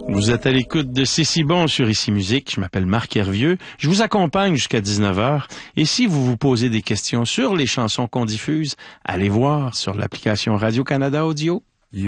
Vous êtes à l'écoute de C'est si bon sur Ici Musique. Je m'appelle Marc Hervieux. Je vous accompagne jusqu'à 19h. Et si vous vous posez des questions sur les chansons qu'on diffuse, allez voir sur l'application Radio-Canada Audio.